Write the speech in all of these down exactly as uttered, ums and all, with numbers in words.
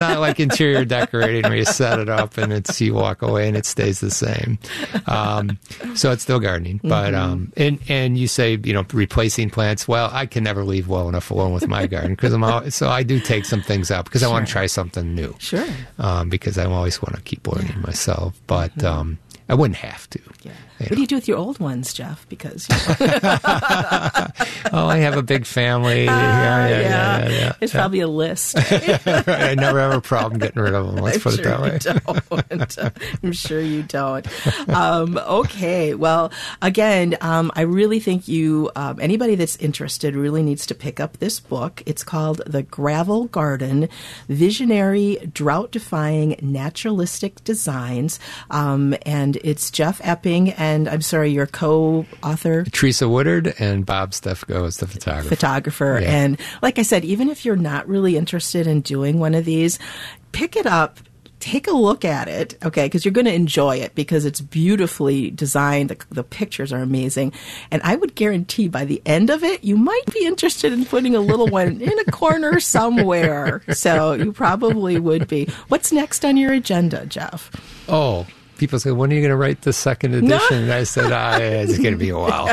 not like interior decorating where you set it up and it's you walk away and it stays the same. Um, so it's still gardening. Mm-hmm. But um, and and you say, you know, replacing plants. Well, I can never leave well enough alone with my garden because I'm all, so I do take some things out because sure. I want to try something new. Sure. Um, because I always want to keep learning yeah. myself, but mm-hmm. um, I wouldn't have to. Yeah. What do you do with your old ones, Jeff? Because you know. Oh, I have a big family. Uh, yeah, yeah, yeah, yeah, yeah. It's yeah. probably a list. Right? I never have a problem getting rid of them. Let's I'm put sure it that way. You don't. I'm sure you don't. Um, okay. Well, again, um, I really think you, um, anybody that's interested really needs to pick up this book. It's called The Gravel Garden, Visionary, Drought-Defying, Naturalistic Designs. Um, and it's Jeff Epping and I'm sorry, your co-author? Teresa Woodard and Bob Stefko is the photographer. Photographer. Yeah. And like I said, even if you're not really interested in doing one of these, pick it up. Take a look at it, okay, because you're going to enjoy it because it's beautifully designed. The, the pictures are amazing. And I would guarantee by the end of it, you might be interested in putting a little one in a corner somewhere. So you probably would be. What's next on your agenda, Jeff? Oh, people say, when are you going to write the second edition? No. And I said, ah, it's going to be a while.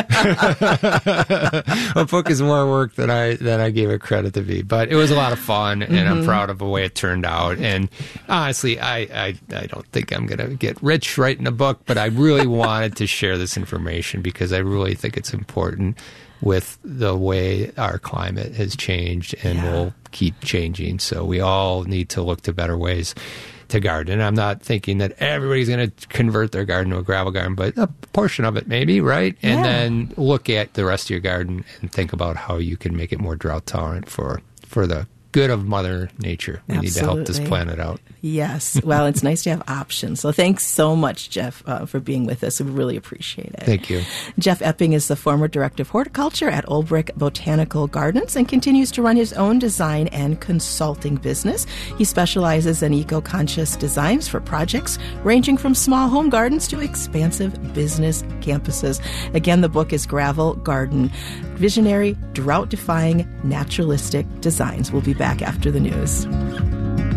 A book is more work than I than I gave it credit to be. But it was a lot of fun, and mm-hmm. I'm proud of the way it turned out. And honestly, I, I, I don't think I'm going to get rich writing a book, but I really wanted to share this information because I really think it's important with the way our climate has changed and yeah. will keep changing. So we all need to look to better ways to garden. I'm not thinking that everybody's going to convert their garden to a gravel garden, but a portion of it maybe, right? And yeah. then look at the rest of your garden and think about how you can make it more drought tolerant for, for the good of Mother Nature. We Absolutely. need to help this planet out. Yes. Well, it's nice to have options. So thanks so much, Jeff, uh, for being with us. We really appreciate it. Thank you. Jeff Epping is the former director of horticulture at Old Brick Botanical Gardens and continues to run his own design and consulting business. He specializes in eco-conscious designs for projects ranging from small home gardens to expansive business campuses. Again, the book is Gravel Garden, Visionary, Drought-Defying, Naturalistic Designs. We'll be back after the news.